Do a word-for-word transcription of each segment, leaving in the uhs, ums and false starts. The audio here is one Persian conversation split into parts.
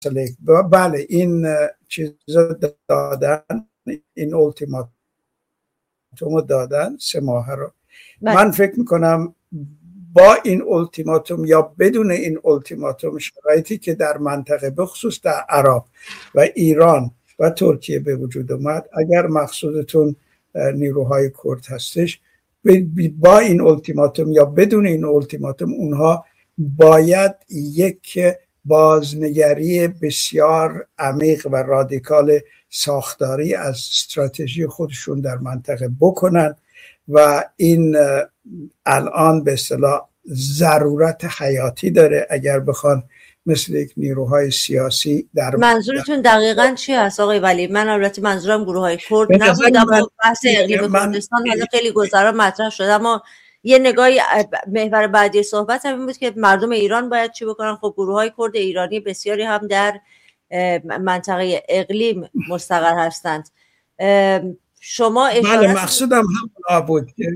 بله این چیزا دادن، این اولتیماتوم دادن سه ماه رو. بله. من فکر میکنم با این اولتیماتوم یا بدون این اولتیماتوم شرایطی که در منطقه بخصوص در عراق و ایران و ترکیه به وجود اومد، اگر مقصودتون نیروهای کرد هستش، با این اولتیماتوم یا بدون این اولتیماتوم اونها باید یک بازنگری بسیار عمیق و رادیکال ساختاری از استراتژی خودشون در منطقه بکنن و این الان به اصطلاح ضرورت حیاتی داره اگر بخوان مثل یک نیروهای سیاسی در منظورتون دقیقاً چی هست آقای ولی؟ من البته منظورم گروه‌های کرد نبود، اما بحث اقلیم کردستان حالا خیلی گذرا مطرح شد، اما یه نگاهی محور بعدی صحبت هم این بود که مردم ایران باید چی بکنن. خب گروه‌های کرد ایرانی بسیاری هم در منطقه اقلیم مستقر هستند. شما اشاره بله مقصودم هم بود که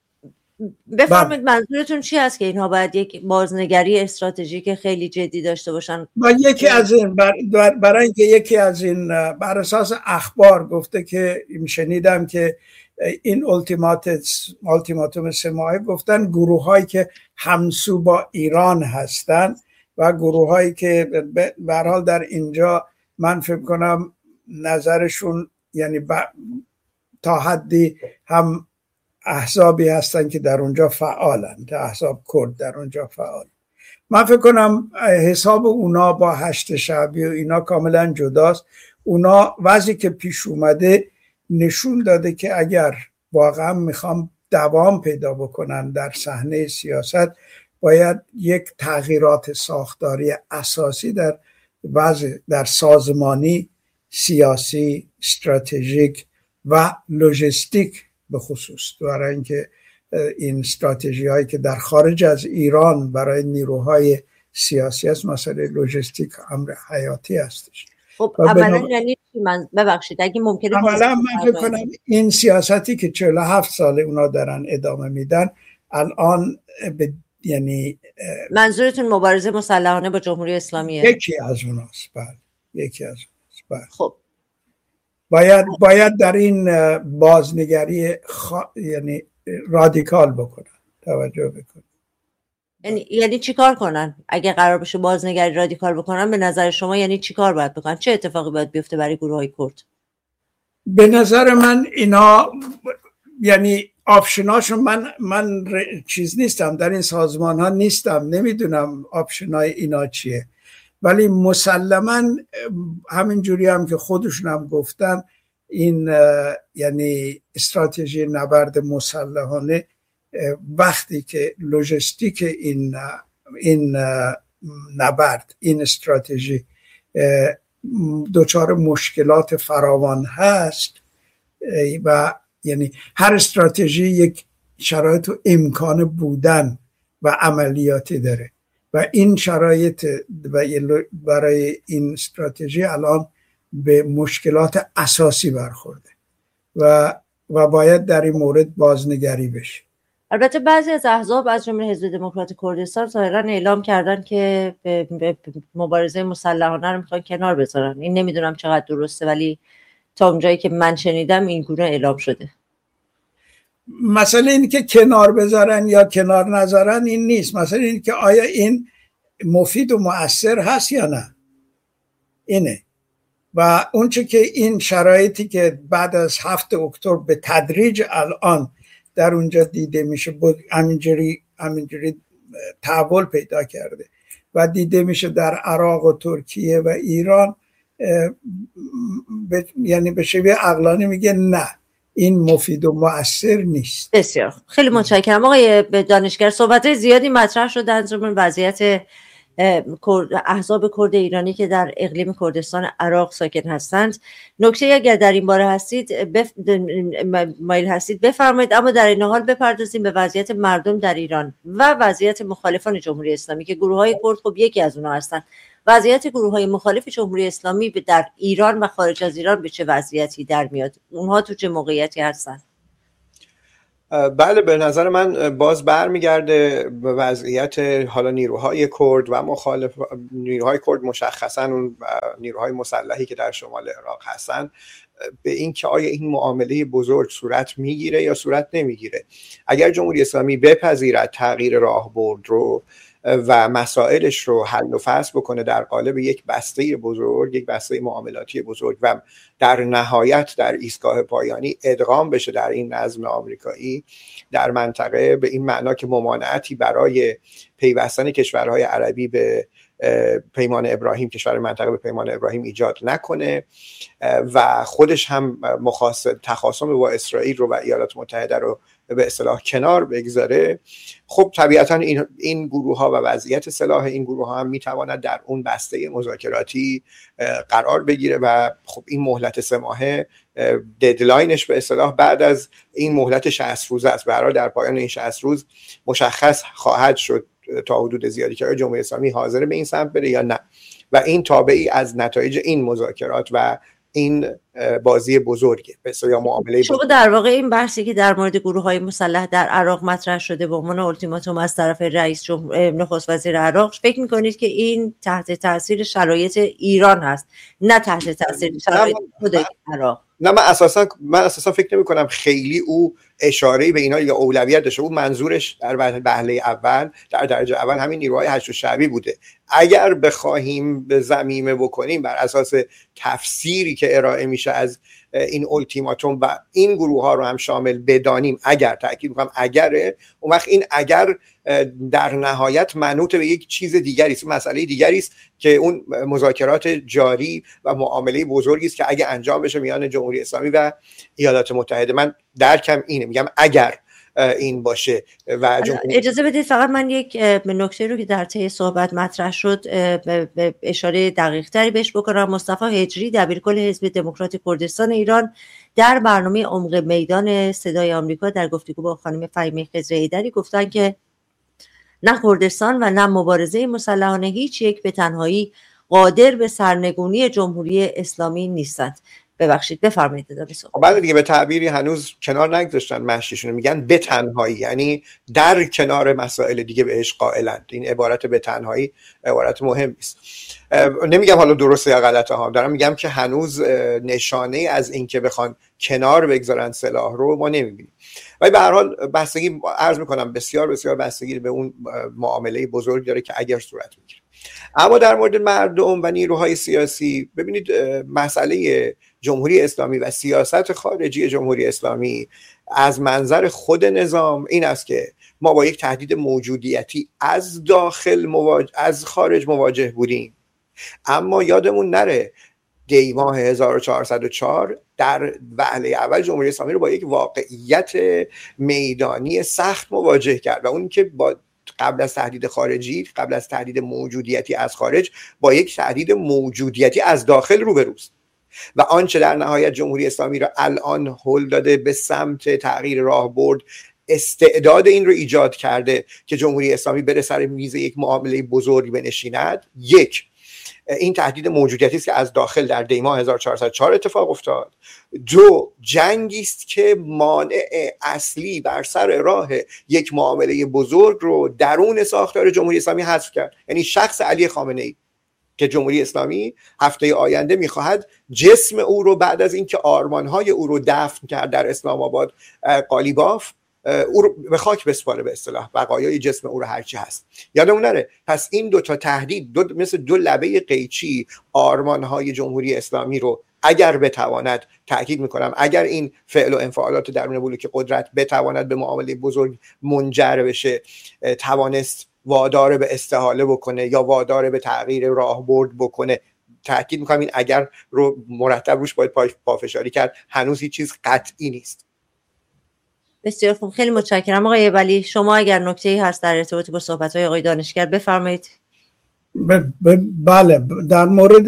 بفرمایید منظورتون چی است که اینها باید یک بازنگری استراتژیک خیلی جدی داشته باشن؟ با یکی از این بر برای اینکه یکی از این بر اساس اخبار گفته که شنیدم که این اولتیماتوم سه ماهه گفتن گروه هایی که همسو با ایران هستن و گروه هایی که به هر حال در اینجا من فکر کنم نظرشون یعنی تا حدی هم احزابی هستن که در اونجا فعالن، احزاب کرد در اونجا فعال. من فکر کنم حساب اونا با هشت شعبی و اینا کاملا جداست. اونا وضعی که پیش اومده نشون داده که اگر واقعا میخوام دوام پیدا بکنن در صحنه سیاست، باید یک تغییرات ساختاری اساسی در وضع در سازمانی، سیاسی، استراتژیک و لوجستیک به خصوص، برای اینکه این استراتژی هایی که در خارج از ایران برای نیروهای سیاسی است، مسئله لوجستیک امر حیاتی هستش. خب عملا یعنی من ببخشید اگه ممکنه عملا من فکر کنم این سیاستی که چهل و هفت ساله اونا دارن ادامه میدن الان به یعنی منظورتون مبارزه مسلحانه با جمهوری اسلامیه؟ یکی از اوناست. بله یکی از اوناست. بله. خب باید باید در این بازنگری خ... یعنی رادیکال بکنن، توجه بکنن. یعنی یعنی چیکار کنن اگه قرار بشه بازنگری رادیکال بکنن؟ به نظر شما یعنی چیکار باید بکنن؟ چه اتفاقی باید بیفته برای گروه‌های کرد؟ به نظر من اینا یعنی آپشناشون، من من چیز نیستم در این سازمان ها نیستم، نمیدونم آپشنای اینا چیه، ولی مسلماً همینجوری هم که خودشون هم گفتن این یعنی استراتژی نبرد مسلحانه وقتی که لوجستیک این این نبرد این استراتژی دچار مشکلات فراوان هست و یعنی هر استراتژی یک شرایط و امکان بودن و عملیاتی داره و این شرایط برای این استراتژی الان به مشکلات اساسی برخورده و و باید در این مورد بازنگری بشه. البته بعضی از احزاب از جمله حزب دموکرات کردستان ظاهرا اعلام کردن که به, به مبارزه مسلحانه رو میخوان کنار بذارن. این نمیدونم چقدر درسته، ولی تا اونجایی که من شنیدم این گونه اعلام شده. مثلا این که کنار بذارن یا کنار نذارن این نیست، مثلا این که آیا این مفید و مؤثر هست یا نه، اینه. و اونچه که این شرایطی که بعد از هفت اکتبر به تدریج الان در اونجا دیده میشه همینجوری همینجوری تحول پیدا کرده و دیده میشه در عراق و ترکیه و ایران، ب... یعنی به شیوه عقلانی میگه نه این مفید و مؤثر نیست. بسیار خیلی متشکرم آقای دانشگر. صحبت زیادی مطرح شد در مورد وضعیت احزاب کرد ایرانی که در اقلیم کردستان عراق ساکن هستند. نکته اگر در این باره هستید بف... مایل هستید بفرمایید، اما در این حال بپردازیم به وضعیت مردم در ایران و وضعیت مخالفان جمهوری اسلامی که گروه‌های کرد خب یکی از اونها هستند. وضعیت گروه‌های مخالف جمهوری اسلامی در ایران و خارج از ایران به چه وضعیتی در میاد؟ اونها تو چه موقعیتی هستند؟ بله، به نظر من باز برمیگرده به وضعیت حالا نیروهای کرد و مخالف نیروهای کرد، مشخصا اون نیروهای مسلحی که در شمال عراق هستن، به این که آیا این معامله بزرگ صورت میگیره یا صورت نمیگیره. اگر جمهوری اسلامی بپذیرد تغییر راهبرد رو و مسائلش رو حل و فصل بکنه در قالب یک بسته بزرگ، یک بسته معاملاتی بزرگ و در نهایت در ایستگاه پایانی ادغام بشه در این نظم آمریکایی در منطقه، به این معنا که ممانعتی برای پیوستن کشورهای عربی به پیمان ابراهیم، کشور منطقه به پیمان ابراهیم ایجاد نکنه و خودش هم مخاصم تخاصم با اسرائیل رو و ایالات متحده رو به اصطلاح کنار بگذاره، خب طبیعتا این این گروه ها و وضعیت سلاح این گروه ها هم میتواند در اون بسته مذاکراتی قرار بگیره و خب این مهلت سه ماهه ددلاینش به اصطلاح بعد از این مهلت شصت روز است. برای در پایان این شصت روز مشخص خواهد شد تا حدود زیادی که جمهوری اسلامی حاضر به این سمت بره یا نه و این تابعی از نتایج این مذاکرات و این بازی بزرگه یا معامله شما در واقع این بحثی که در مورد گروه‌های مسلح در عراق مطرح شده به عنوان التیماتوم از طرف رئیس جمهور نخست وزیر عراق، فکر می‌کنید که این تحت تاثیر شرایط ایران هست نه تحت تاثیر شرایط خود عراق؟ نه، من اساسا من اساسا فکر نمی کنم خیلی او اشاره‌ای به اینا یا اولویت داشته. او منظورش در وهله اول در درجه اول همین نیروهای هشت شعبی بوده. اگر بخواهیم به ضمیمه بکنیم بر اساس تفسیری که ارائه میشه از این التیماتوم و این گروه ها رو هم شامل بدانیم، اگر تاکید میکنم اگره، اون وقت این اگر در نهایت منوط به یک چیز دیگری است، مسئله دیگری است که اون مذاکرات جاری و معامله بزرگی است که اگه انجام بشه میان جمهوری اسلامی و ایالات متحده. من درکم اینه، میگم اگر این باشه. و جمهوری... اجازه بدید فقط من یک نکته رو که در طی صحبت مطرح شد به اشاره دقیق تری بهش بکنم. مصطفی هجری دبیرکل حزب دموکرات کردستان ایران در برنامه عمق میدان صدای آمریکا در گفتگو با خانم فهیمه خضراییدری گفتن که نه کردستان و نه مبارزه مسلحانه هیچ یک به تنهایی قادر به سرنگونی جمهوری اسلامی نیستند. ببخشید بفرمایید ادامه صحبت. بله دیگه، به تعبیری هنوز کنار نگذاشتن مشیشون، میگن به تنهایی، یعنی در کنار مسائل دیگه بهش قائلند. این عبارت به تنهایی عبارت مهمی است. نمیگم حالا درسته یا غلطه ها، دارم میگم که هنوز نشانه از این که بخوان کنار بگذارن سلاح رو ما نمیبینیم. ولی به هر حال بستگی عرض میکنم بسیار بسیار بستگی به اون معامله بزرگ داره که اگر صورت میگیره. اما در مورد مردم و نیروهای سیاسی، ببینید مسئله جمهوری اسلامی و سیاست خارجی جمهوری اسلامی از منظر خود نظام این است که ما با یک تهدید موجودیتی از داخل مواجه از خارج مواجه بودیم. اما یادمون نره دی ماه هزار و چهارصد و چهار در وهله اول جمهوری اسلامی رو با یک واقعیت میدانی سخت مواجه کرد و اون که با قبل از تهدید خارجی، قبل از تهدید موجودیتی از خارج، با یک تهدید موجودیتی از داخل روبروست و آنچه در نهایت جمهوری اسلامی را الان هل داده به سمت تغییر راهبرد، استعداد این رو ایجاد کرده که جمهوری اسلامی بره سر میز یک معامله بزرگ بنشیند. یک، این تهدید موجودیتی است که از داخل در دی ماه هزار و چهارصد و چهار اتفاق افتاد. دو، جنگی است که مانع اصلی بر سر راه یک معامله بزرگ رو درون ساختار جمهوری اسلامی حذف کرد، یعنی شخص علی خامنه ای که جمهوری اسلامی هفته آینده میخواهد جسم او رو بعد از اینکه آرمانهای او رو دفن کرد در اسلام آباد قالیباف، او رو به خاک بسپاره، به اصطلاح بقایای جسم او رو هرچی هست. یادمون نره پس این دو تا تهدید دو مثل دو لبه قیچی آرمانهای جمهوری اسلامی رو اگر بتواند، تأکید میکنم اگر این فعل و انفعالات درون بلوک قدرت بتواند به معامله بزرگ منجر بشه، توانست وادار به استحاله بکنه یا وادار به تغییر راهبرد بکنه. تأکید میکنم این اگر رو مرتب روش باید پافشاری کرد، هنوز هیچ چیز قطعی نیست. بسیار خوب، خیلی متشکرم آقای ولی. شما اگر نکته‌ای هست در ارتباط با صحبت‌های آقای دانشگر بفرمایید. ب- ب- بله، در مورد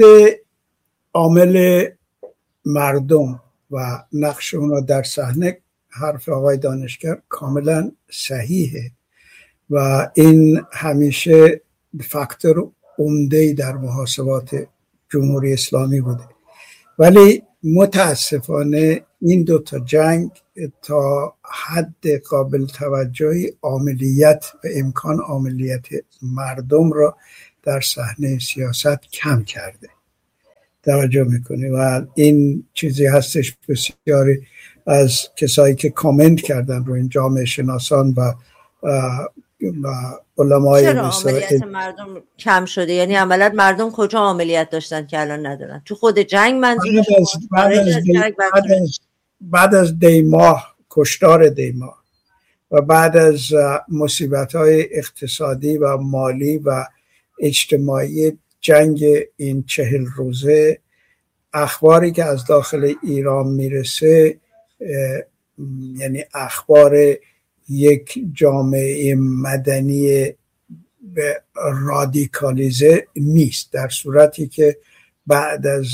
عامل مردم و نقش اونا در صحنه حرف آقای دانشگر کاملا صحیحه و این همیشه فاکتور عمده‌ای در محاسبات جمهوری اسلامی بوده. ولی متاسفانه این دو تا جنگ تا حد قابل توجهی عاملیت و امکان عاملیت مردم را در صحنه سیاست کم کرده. توجه میکنی و این چیزی هستش بسیاری از کسایی که کامنت کردن رو این جامعه شناسان و و علمای چرا عملیات مردم کم شده؟ یعنی عملا مردم کجا عملیات داشتن که الان ندارن؟ تو خود جنگ منظورش بعد از, بعد از, دی... بعد از, بعد از دیماه کشتار دیماه و بعد از مصیبت‌های اقتصادی و مالی و اجتماعی جنگ این چهل روزه، اخباری که از داخل ایران میرسه یعنی اخبار یک جامعه مدنی به رادیکالیزه نیست، در صورتی که بعد از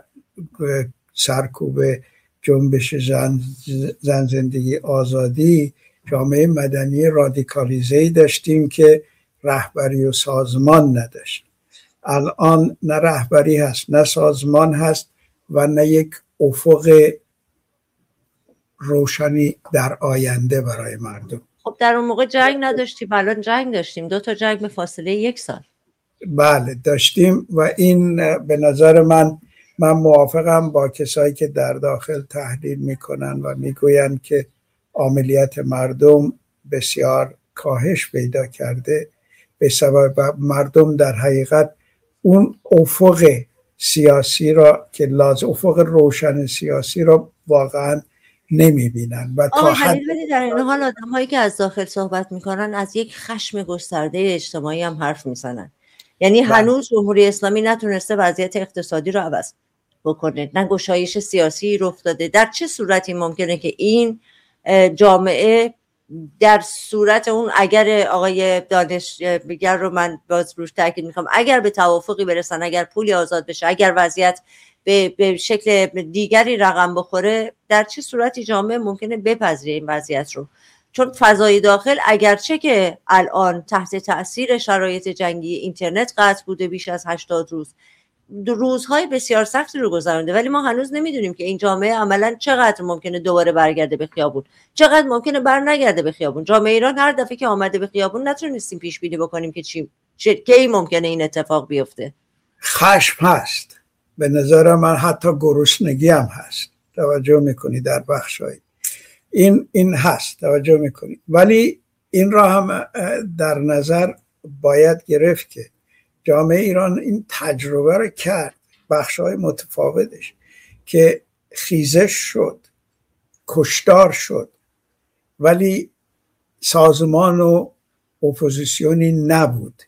سرکوب جنبش زن, زن زندگی آزادی جامعه مدنی رادیکالیزه‌ای داشتیم که رهبری و سازمان نداشت. الان نه رهبری هست، نه سازمان هست و نه یک افق روشنی در آینده برای مردم. خب در اون موقع جنگ نداشتیم، الان جنگ داشتیم، دو تا جنگ به فاصله یک سال. بله داشتیم و این به نظر من من موافقم با کسایی که در داخل تحلیل میکنن و میگوین که عملیات مردم بسیار کاهش پیدا کرده به سبب مردم در حقیقت اون افق سیاسی را که لازم افق روشن سیاسی را واقعا نمیبینن. و تا حد در این حال آدم هایی که از داخل صحبت میکنن از یک خشم گسترده اجتماعی هم حرف میزنن. یعنی بله. هنوز جمهوری اسلامی نتونسته وضعیت اقتصادی رو عوض بکنه، نه گشایش سیاسی رخ داده. در چه صورتی ممکنه که این جامعه در صورت اون اگر آقای دانشگر رو من باز روش تاکید میکنم اگر به توافقی برسن، اگر پولی آزاد بشه، اگر وضعیت به, به شکل دیگری رقم بخوره، در چه صورتی جامعه ممکنه بپذیره این وضعیت رو؟ چون فضای داخل اگرچه که الان تحت تأثیر شرایط جنگی اینترنت قطع بوده بیش از هشتاد روز، روزهای بسیار سختی رو گذرونده، ولی ما هنوز نمیدونیم که این جامعه عملاً چقدر ممکنه دوباره برگرده به خیابون، چقدر ممکنه بر نگرده به خیابون. جامعه ایران هر دفعه که آمده به خیابون نتونستیم پیش بینی بکنیم که چی کی ممکنه این اتفاق بیفته. خشم هست، به نظر من حتی گرسنگی هم هست. توجه میکنی در بخشای این این هست، توجه میکنی، ولی این را هم در نظر باید گرفت که جامعه ایران این تجربه رو کرد بخشای متفاوتش که خیزش شد، کشتار شد، ولی سازمان و اپوزیسیونی نبود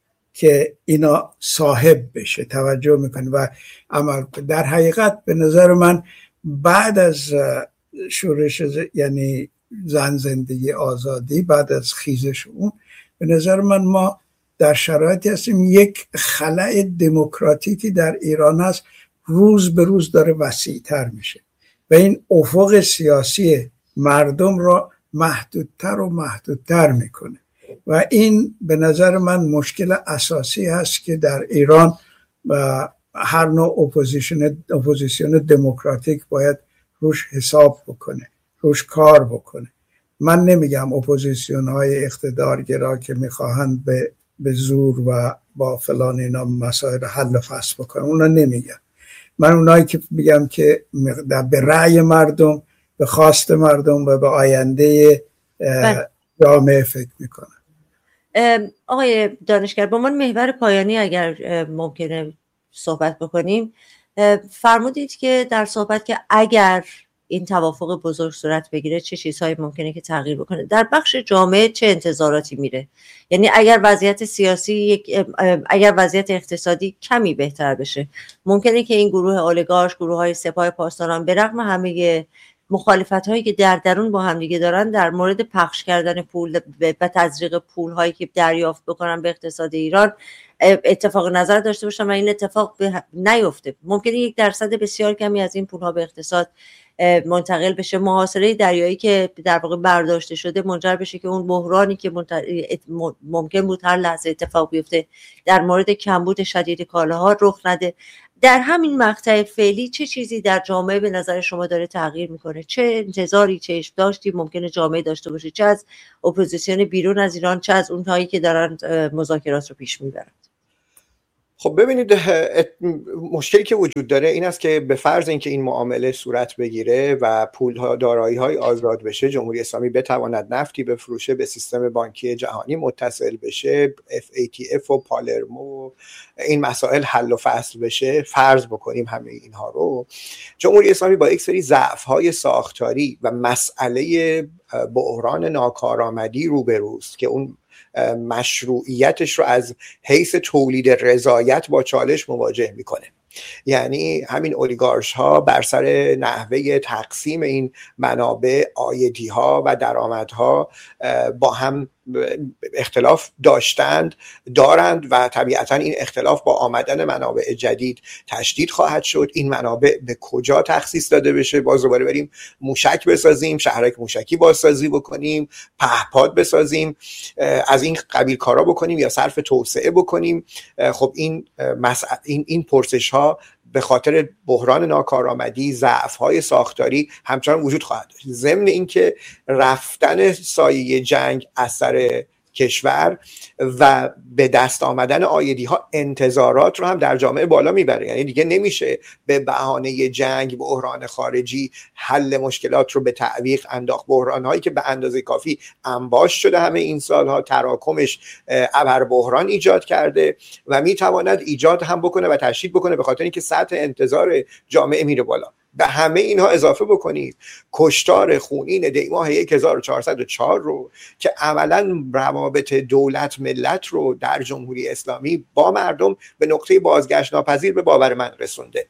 که اینا صاحب بشه. توجه میکنه و عمل در حقیقت به نظر من بعد از شورش یعنی زن زندگی آزادی، بعد از خیزش اون، به نظر من ما در شرایطی هستیم یک خلأ دموکراتیکی در ایران هست روز به روز داره وسیع‌تر میشه و این افق سیاسی مردم را محدودتر و محدودتر میکنه و این به نظر من مشکل اساسی هست که در ایران هر نوع اپوزیشن اپوزیسیون دموکراتیک باید روش حساب بکنه، روش کار بکنه. من نمیگم اپوزیسیون های اقتدارگرا که میخواهند به به زور و با فلان اینا مسائل حل و فصل بکنن، اونا نمیگم. من اونایی که میگم که به رأی مردم، به خواست مردم و به آینده جامعه فکر میکنن. آقای دانشگر، با من محور پایانی اگر ممکنه صحبت بکنیم، فرمودید که در صحبت که اگر این توافق بزرگ صورت بگیره چه چیزهایی ممکنه که تغییر بکنه در بخش جامعه، چه انتظاراتی میره؟ یعنی اگر وضعیت سیاسی، اگر وضعیت اقتصادی کمی بهتر بشه، ممکنه که این گروه اولیگارش، گروه های سپاه پاسداران به رغم همه مخالفت هایی که در درون با هم دیگه دارن در مورد پخش کردن پول و تزریق پول هایی که دریافت بکنن به اقتصاد ایران اتفاق نظر داشته باشن و این اتفاق نیفته. ممکنه یک درصد بسیار کمی از این پول ها به اقتصاد منتقل بشه، محاصره دریایی که در واقع برداشته شده منجر بشه که اون بحرانی که ممکن بود هر لحظه اتفاق بیفته در مورد کمبود شدید کالاها رخ نده. در همین مقطع فعلی چه چیزی در جامعه به نظر شما داره تغییر میکنه؟ چه انتظاری چشم داشتی ممکنه جامعه داشته باشه، چه از اپوزیسیون بیرون از ایران، چه از اونهایی که دارن مذاکرات رو پیش میبرند؟ خب ببینید، مشکلی که وجود داره این است که به فرض اینکه این معامله صورت بگیره و پول‌ها دارایی‌های آزاد بشه، جمهوری اسلامی بتواند نفتی بفروشه، به سیستم بانکی جهانی متصل بشه، اف ای تی اف و پالرمو، این مسائل حل و فصل بشه، فرض بکنیم همه اینها رو، جمهوری اسلامی با یک سری ضعف‌های ساختاری و مسئله بحران ناکارآمدی روبروست که اون مشروعیتش رو از حیث تولید رضایت با چالش مواجه میکنه. یعنی همین اولیگارش ها بر سر نحوه تقسیم این منابع، عایدی ها و درآمدها با هم اختلاف داشتند، دارند و طبیعتا این اختلاف با آمدن منابع جدید تشدید خواهد شد. این منابع به کجا تخصیص داده بشه؟ باز دوباره بریم موشک بسازیم، شهرک موشکی بازسازی بکنیم، پهپاد بسازیم، از این قبیل کارا بکنیم یا صرف توسعه بکنیم. خب این مسئله، این این پرسش ها به خاطر بحران ناکارآمدی، ضعف‌های ساختاری همچنان وجود خواهد داشت. ضمن اینکه رفتن سایه جنگ از سر کشور و به دست آمدن عایدی ها انتظارات رو هم در جامعه بالا میبره. یعنی دیگه نمیشه به بهانه جنگ، بحران خارجی حل مشکلات رو به تعویق انداخت. بحران هایی که به اندازه کافی انباش شده همه این سالها، تراکمش ابر بحران ایجاد کرده و میتواند ایجاد هم بکنه و تشدید بکنه، به خاطر اینکه سطح انتظار جامعه میره بالا. به همه اینها اضافه بکنید کشتار خونین دیماه هزار و چهارصد و چهار رو که عملاً روابط دولت ملت رو در جمهوری اسلامی با مردم به نقطه بازگشت ناپذیر به باور من رسونده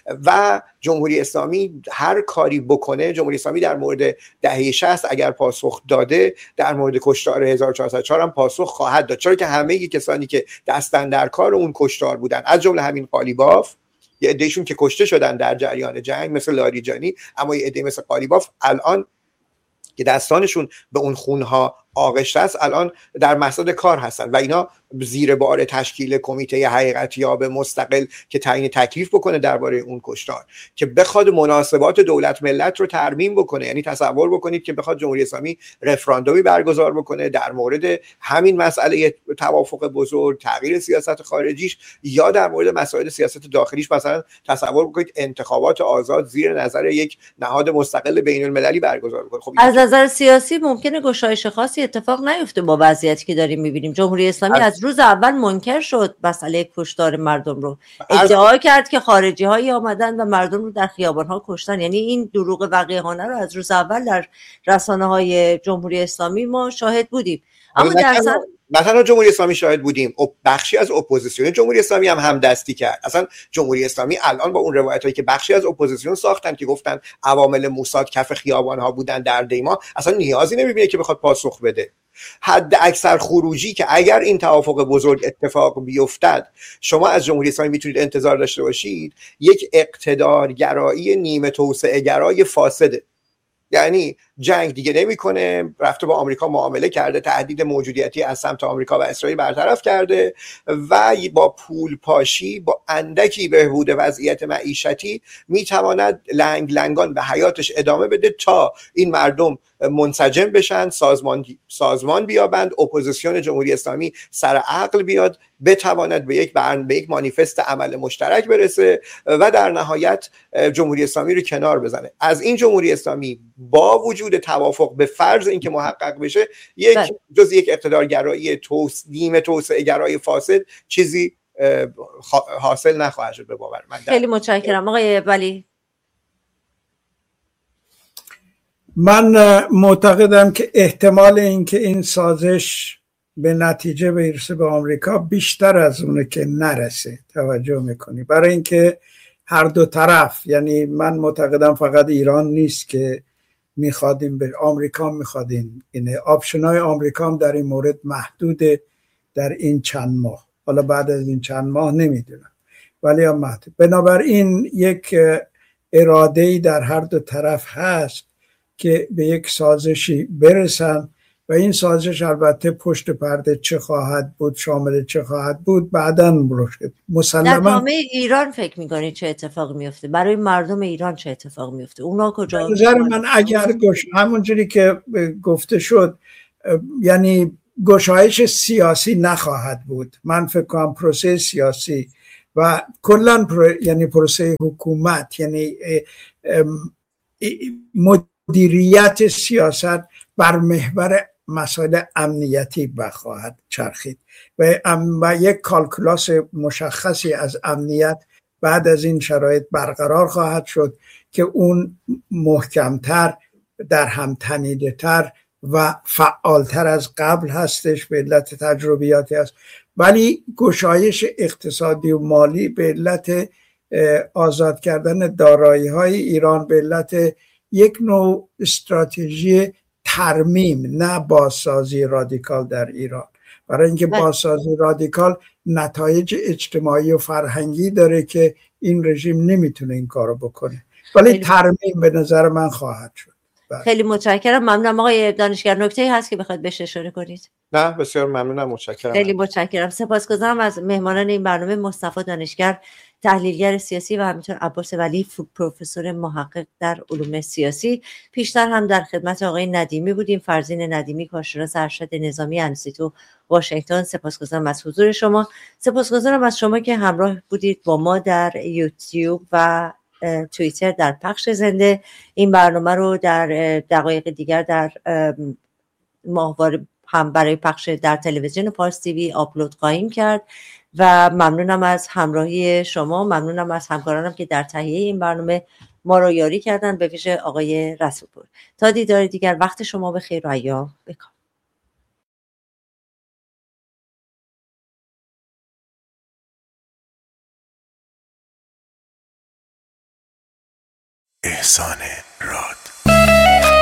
و جمهوری اسلامی هر کاری بکنه، جمهوری اسلامی در مورد دهه شصت اگر پاسخ داده، در مورد کشتار هزار و چهارصد و چهار هم پاسخ خواهد داد، چرا که همه کسانی که دستن در کار اون کشتار بودن، از جمله همین قالیباف، یه عدهشون که کشته شدن در جریان جنگ مثل لاریجانی، اما یه عده مثل قالیباف الان که دستانشون به اون خونها آغشته است الان در مصدد کار هستن و اینا زیر بار تشکیل کمیته حقیقتیاب مستقل که تعیین تکلیف بکنه درباره اون کشتار، که بخواد مناسبات دولت ملت رو ترمیم بکنه. یعنی تصور بکنید که بخواد جمهوری اسلامی رفراندومی برگزار بکنه در مورد همین مسئله توافق بزرگ، تغییر سیاست خارجیش، یا در مورد مسائل سیاست داخلیش، مثلا تصور بکنید انتخابات آزاد زیر نظر یک نهاد مستقل بین المللی برگزار بکنه. خب از نظر سیاسی ممکنه گشایش خاصی اتفاق نیفته با وضعیتی که داریم می‌بینیم. جمهوری اسلامی از روز اول منکر شد مسئله کشتار مردم رو، ادعا کرد که خارجی‌هایی آمدن و مردم رو در خیابان‌ها کشتن. یعنی این دروغ وقیحانه رو از روز اول در رسانه‌های جمهوری اسلامی ما شاهد بودیم. اما در اصل مثلا جمهوری اسلامی شاهد بودیم، بخشی از اپوزیسیون جمهوری اسلامی هم همدستی کرد. اصلا جمهوری اسلامی الان با اون روایتایی که بخشی از اپوزیسیون ساختن که گفتن عوامل موساد کف خیابان‌ها بودن در دیما، اصلا نیازی نمی‌بینه که بخواد پاسخ بده. حد اکثر خروجی که اگر این توافق بزرگ اتفاق بیفتد شما از جمهوری اسلامی میتونید انتظار داشته باشید، یک اقتدارگرایی نیمه توسعه گرای فاسده. یعنی جنگ دیگه نمیکنه، رفته با آمریکا معامله کرده، تهدید موجودیتی از سمت آمریکا و اسرائیل برطرف کرده و با پول پاشی، با اندکی بهبود وضعیت معیشتی میتواند لنگ لنگان به حیاتش ادامه بده تا این مردم منسجم بشن، سازمان سازمان بیابند، اپوزیسیون جمهوری اسلامی سر عقل بیاد، بتواند به یک برن به یک مانیفست عمل مشترک برسه و در نهایت جمهوری اسلامی رو کنار بزنه. از این جمهوری اسلامی با وجود توافق به فرض اینکه محقق بشه، یک جز یک اقتدارگرایی توس نیمه توسعه گرای فاسد چیزی حاصل نخواهد شد به باور من. خیلی متشکرم آقای ولی. من معتقدم که احتمال اینکه این سازش به نتیجه برسه به آمریکا بیشتر از اونه که نرسه. توجه میکنی؟ برای اینکه هر دو طرف، یعنی من معتقدم فقط ایران نیست که میخوادیم به آمریکا، میخوادیم اینه آپشنای آمریکا هم در این مورد محدوده در این چند ماه، حالا بعد از این چند ماه نمیدونم ولی هم محدود. بنابراین یک اراده‌ای در هر دو طرف هست که به یک سازشی برسن و این سازش البته پشت پرده چه خواهد بود، شامل چه خواهد بود، بعداً مسلماً. در جامعه ایران فکر می‌کنید چه اتفاقی میفته؟ برای مردم ایران چه اتفاقی میفته؟ اونا کجا؟ به نظر من اگر گوش همونجوری که گفته شد، یعنی گشایش سیاسی نخواهد بود. من فکر کنم پروسه سیاسی و کلاً پرو، یعنی پروسه حکومت، یعنی مدیریت سیاست بر محور مسائل امنیتی بخواهد چرخید و, و یک کالکولاس مشخصی از امنیت بعد از این شرایط برقرار خواهد شد که اون محکمتر، در هم تنیده تر و فعالتر از قبل هستش به علت تجربیاتی است. ولی گشایش اقتصادی و مالی به علت آزاد کردن دارایی های ایران، به علت یک نوع استراتژی ترمیم، نه بازسازی رادیکال در ایران، برای اینکه بازسازی رادیکال نتایج اجتماعی و فرهنگی داره که این رژیم نمیتونه این کارو بکنه، ولی ترمیم به نظر من خواهد شد. خیلی متشکرم. ممنونم آقای دانشگر. نکته‌ای هست که بخواید بهش اشاره کنید؟ نه، بسیار ممنونم، متشکرم. خیلی متشکرم. سپاسگزارم از مهمانان این برنامه، مصطفی دانشگر، تحلیلگر سیاسی، و همینطور عباس ولی، پروفسور محقق در علوم سیاسی. پیشتر هم در خدمت آقای ندیمی بودیم، فرزین ندیمی، کارشناس ارشد نظامی انستیتو واشنگتن. سپاسگزارم از حضور شما. سپاسگزارم از شما که همراه بودید با ما در یوتیوب و توییتر در پخش زنده. این برنامه رو در دقایق دیگر در ماهواره هم برای پخش در تلویزیون پارس تیوی آپلود خواهیم کرد و ممنونم از همراهی شما. ممنونم از همکارانم که در تهیه این برنامه ما رو یاری کردن، به ویژه آقای رسولپور. تا دیدار دیگر، وقت شما بخیر و ایام بکام. احسان راد.